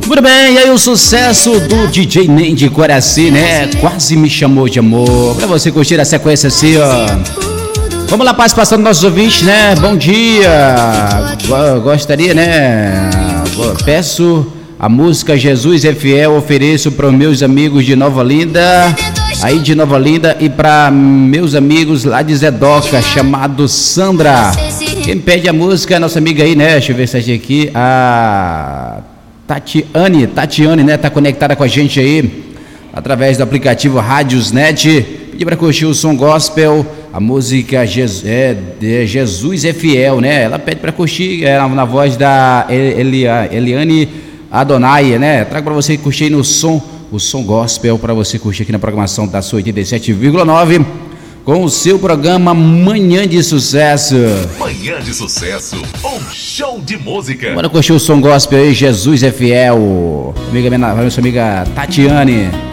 Muito bem, e aí o sucesso do DJ Nem de Coraci, né? Quase Me Chamou de Amor. Pra você curtir a sequência assim, ó. Vamos lá, participação dos nossos ouvintes, né? Bom dia. Gostaria, né? Peço a música Jesus é Fiel, ofereço para os meus amigos de Nova Olinda, aí de Nova Olinda, e para meus amigos lá de Zedoca, chamado Sandra. Quem pede a música é a nossa amiga aí, né? Deixa eu ver se a aqui, a Tatiane, né? Tá conectada com a gente aí através do aplicativo Rádiosnet. Pedi para curtir o som gospel, a música Jesus é Fiel, né? Ela pede para curtir na voz da Eliane Adonai, né? Trago para você curtir o som gospel para você curtir aqui na programação da sua 87,9 com o seu programa Manhã de Sucesso. Manhã de Sucesso, um show de música. Bora curtir o som gospel aí, Jesus é Fiel. Minha amiga Tatiane.